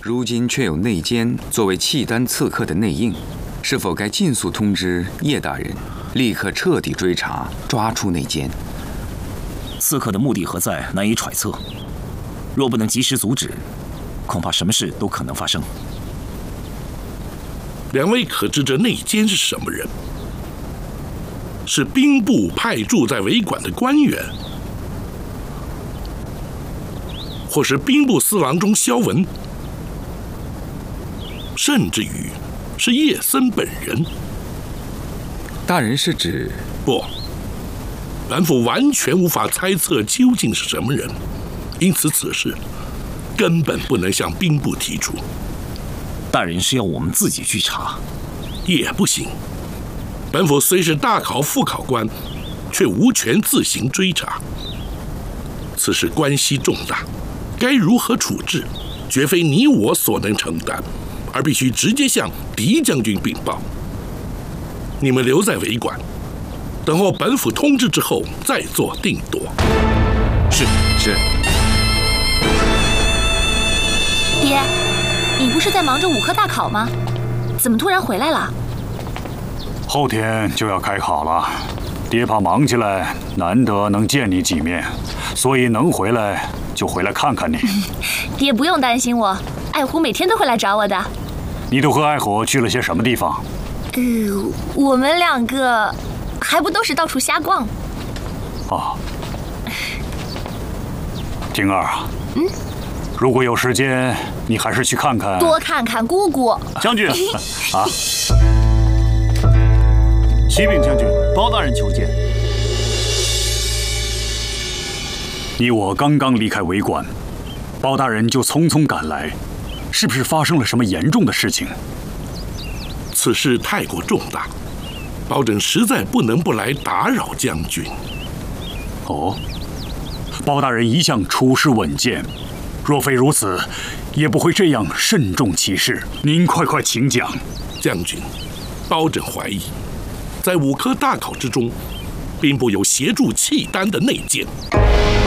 如今却有内奸作为契丹刺客的内应，是否该尽速通知叶大人，立刻彻底追查，抓出内奸？ 刺客的目的何在，难以揣测。若不能及时阻止，恐怕什么事都可能发生。 两位可知这内奸是什么人？是兵部派驻在维管的官员，或是兵部司郎中萧文，甚至于是叶森本人。 大人是指？ 不，本府完全无法猜测究竟是什么人，因此此事根本不能向兵部提出。 大人是要我们自己去查？ 也不行。本府虽是大考副考官，却无权自行追查。此事关系重大，该如何处置，绝非你我所能承担，而必须直接向狄将军禀报。你们留在维管，等候本府通知之后再做定夺。 是。 爹，你不是在忙着武科大考吗？怎么突然回来了？ 后天就要开考了，爹怕忙起来难得能见你几面，所以能回来就回来看看你。 爹不用担心我，爱虎每天都会来找我的。 你都和爱虎去了些什么地方？ 我们两个还不都是到处瞎逛。 哦，婷儿啊，如果有时间，你还是去看看， 多看看姑姑。 将军啊。 启禀将军，包大人求见。 你我刚刚离开维管，包大人就匆匆赶来，是不是发生了什么严重的事情？ 此事太过重大，包拯实在不能不来打扰将军。 哦，包大人一向处事稳健，若非如此，也不会这样慎重其事。您快请讲。 将军，包拯怀疑，在武科大考之中，兵部有协助契丹的内奸。